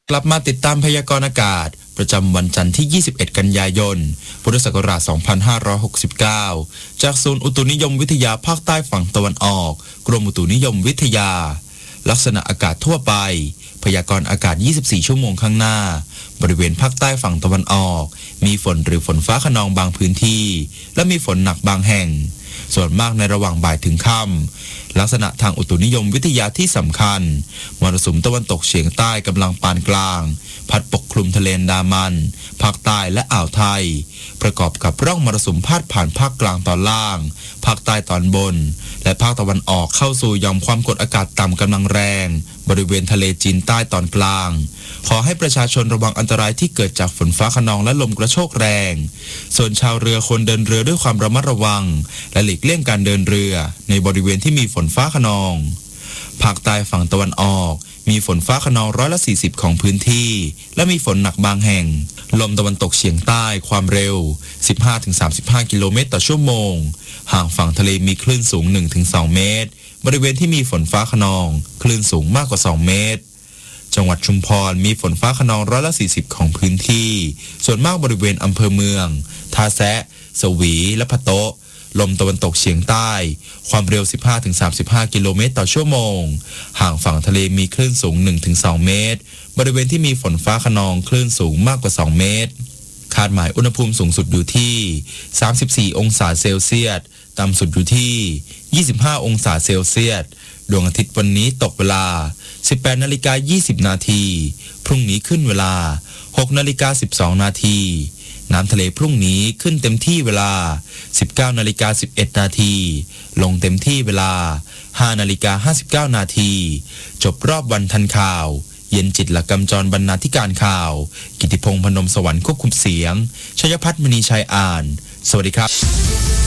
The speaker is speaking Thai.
กลับมาติดตามพยากรณ์อากาศประจำวันจันทร์ที่ 21 กันยายน พุทธศักราช 2569 จากศูนย์อุตุนิยมวิทยาภาคใต้ฝั่งตะวันออกกรมอุตุนิยมวิทยาลักษณะอากาศทั่วไปพยากรณ์อากาศ 24 ชั่วโมงข้างหน้าบริเวณภาคใต้ฝั่งตะวันออกมีฝนหรือฝนฟ้าคะนองบางพื้นที่และมีฝนหนักบางแห่งส่วนมากในระหว่างบ่ายถึงค่ำลักษณะทางอุตุนิยมวิทยาที่สำคัญมรสุมตะวันตกเฉียงใต้กำลังปานกลางพัดปกคลุมทะเลอันดามันภาคใต้และอ่าวไทยประกอบกับร่องมรสุมพาดผ่านภาคกลางตอนล่างภาคใต้ตอนบนและภาคตะวันออกเข้าสู่หย่อมความกดอากาศต่ำกำลังแรงบริเวณทะเลจีนใต้ตอนกลางขอให้ประชาชนระวังอันตรายที่เกิดจากฝนฟ้าคะนองและลมกระโชกแรงส่วนชาวเรือควรเดินเรือด้วยความระมัดระวังและหลีกเลี่ยงการเดินเรือในบริเวณที่มีฝนฟ้าคะนองภาคใต้ฝั่งตะวันออกมีฝนฟ้าคะนอง40%ของพื้นที่และมีฝนหนักบางแห่งลมตะวันตกเฉียงใต้ความเร็ว 15-35 กิโลเมตรต่อชั่วโมงห่างฝั่งทะเลมีคลื่นสูง 1-2 เมตรบริเวณที่มีฝนฟ้าคะนองคลื่นสูงมากกว่า2เมตรจังหวัดชุมพรมีฝนฟ้าคะนอง40%ของพื้นที่ส่วนมากบริเวณอำเภอเมืองท่าแซะสวีและพะโต๊ะลมตะวันตกเฉียงใต้ความเร็ว 15-35 กิโลเมตรต่อชั่วโมงห่างฝั่งทะเลมีคลื่นสูง 1-2 เมตรบริเวณที่มีฝนฟ้าคะนองคลื่นสูงมากกว่า2เมตรคาดหมายอุณหภูมิสูงสุดอยู่ที่34องศาเซลเซียสต่ำสุดอยู่ที่25องศาเซลเซียสดวงอาทิตย์วันนี้ตกเวลา 18:20 นาทีพรุ่งนี้ขึ้นเวลา 6:12 นาทีน้ำทะเลพรุ่งนี้ขึ้นเต็มที่เวลา 19:11 นาทีลงเต็มที่เวลา 5:59 นาทีจบรอบวันทันข่าวเย็นจิตละกำจรบรรณาธิการข่าวกิติพงษ์พนมสวรรค์ควบคุมเสียงชัยพัฒน์มณีชัยอ่านสวัสดีครับ